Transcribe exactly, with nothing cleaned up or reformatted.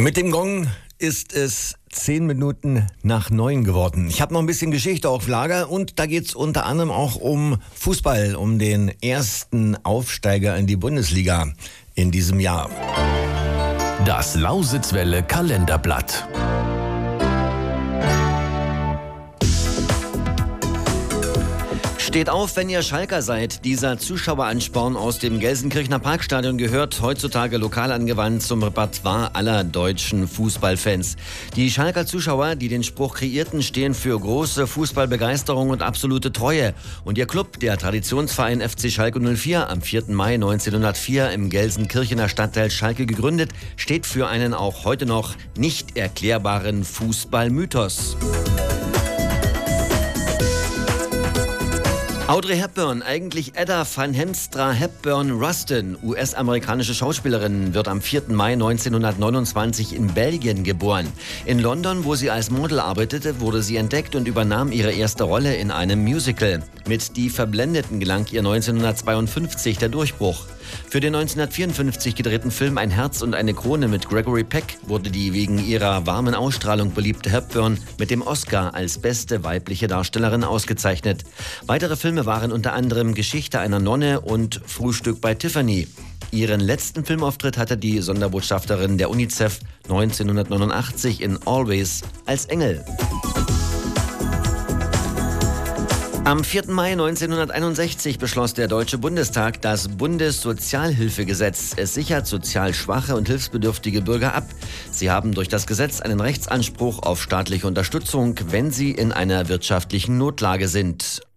Mit dem Gong ist es zehn Minuten nach neun geworden. Ich habe noch ein bisschen Geschichte auf Lager und da geht's unter anderem auch um Fußball, um den ersten Aufsteiger in die Bundesliga in diesem Jahr. Das Lausitzwelle Kalenderblatt. Steht auf, wenn ihr Schalker seid. Dieser Zuschaueransporn aus dem Gelsenkirchener Parkstadion gehört heutzutage lokal angewandt zum Repertoire aller deutschen Fußballfans. Die Schalker Zuschauer, die den Spruch kreierten, stehen für große Fußballbegeisterung und absolute Treue. Und ihr Club, der Traditionsverein F C Schalke null vier, am vierten Mai neunzehnhundertvier im Gelsenkirchener Stadtteil Schalke gegründet, steht für einen auch heute noch nicht erklärbaren Fußballmythos. Audrey Hepburn, eigentlich Edda Van Hemstra Hepburn Rustin, U S-amerikanische Schauspielerin, wird am vierten Mai neunzehnhundertneunundzwanzig in Belgien geboren. In London, wo sie als Model arbeitete, wurde sie entdeckt und übernahm ihre erste Rolle in einem Musical. Mit Die Verblendeten gelang ihr neunzehnhundertzweiundfünfzig der Durchbruch. Für den neunzehnhundertvierundfünfzig gedrehten Film Ein Herz und eine Krone mit Gregory Peck wurde die wegen ihrer warmen Ausstrahlung beliebte Hepburn mit dem Oscar als beste weibliche Darstellerin ausgezeichnet. Weitere Filme waren unter anderem Geschichte einer Nonne und Frühstück bei Tiffany. Ihren letzten Filmauftritt hatte die Sonderbotschafterin der UNICEF neunzehnhundertneunundachtzig in Always als Engel. Am vierten Mai neunzehnhunderteinundsechzig beschloss der Deutsche Bundestag das Bundessozialhilfegesetz. Es sichert sozial schwache und hilfsbedürftige Bürger ab. Sie haben durch das Gesetz einen Rechtsanspruch auf staatliche Unterstützung, wenn sie in einer wirtschaftlichen Notlage sind.